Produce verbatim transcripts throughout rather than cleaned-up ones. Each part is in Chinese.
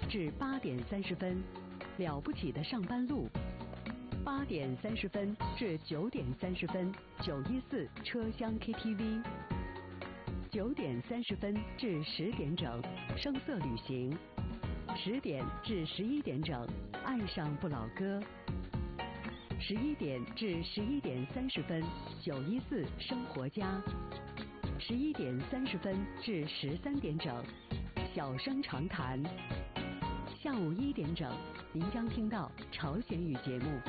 至八点三十分，了不起的上班路；八点三十分至九点三十分，九一四车厢 K T V；九点三十分至十点整，声色旅行；十点至十一点整，爱上不老歌；十一点至十一点三十分，九一四生活家；十一点三十分至十三点整，小声长谈。下午一点整，您将听到朝鲜语节目。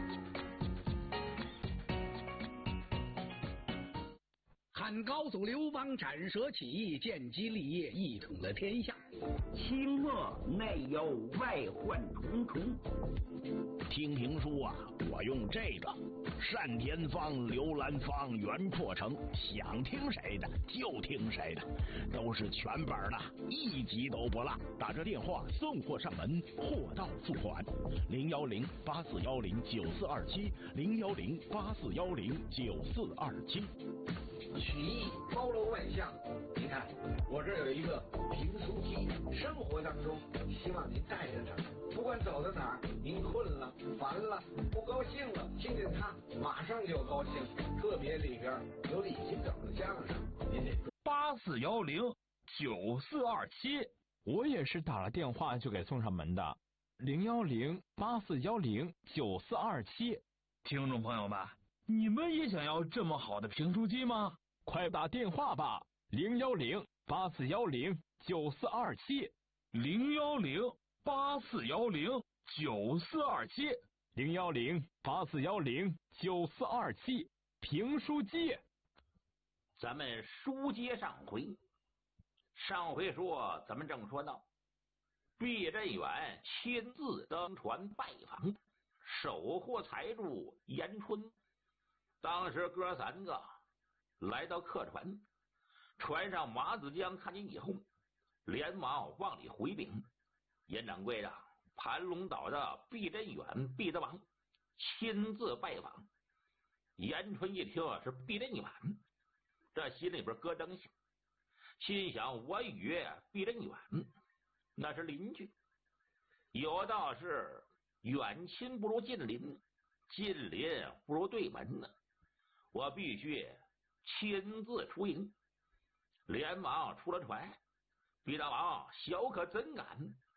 汉高祖刘邦斩蛇起义，建基立业，一统了天下。 清末内忧外患重重。 听评书啊，我用这个单田芳、刘兰芳、袁阔成，想听谁的就听谁的，都是全本的，一集都不落。打这电话送货上门，货到付款。零幺零八四幺零九四二七，零幺零八四幺零九四二七。 曲艺包罗万象，您看我这有一个评书机，生活当中希望您带着它，不管走到哪儿，您困了、烦了、不高兴了，听见它马上就高兴。特别里边有李金斗的相声，您得八四幺零九四二七，我也是打了电话就给送上门的，零幺零八四幺零九四二七。听众朋友们，你们也想要这么好的评书机吗？快打电话吧，零幺零八四幺零九四二七，零幺零八四幺零九四二七，零幺零八四幺零九四二七，评书机。 咱们书接上回，上回说咱们正说到，毕振远亲自登船拜访，收获财主严春。当时哥三个来到客船，船上马子江看见以后，连忙往里回禀：严掌柜的，盘龙岛的毕振远毕德王亲自拜访。严春一听是毕振远，这心里边咯噔响，心想我与毕振远那是邻居，有道是远亲不如近邻，近邻不如对门呢。我必须亲自出营，连忙出了船。毕大王小可怎敢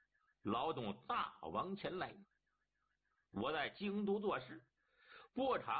劳动大王前来？我在京都做事，不常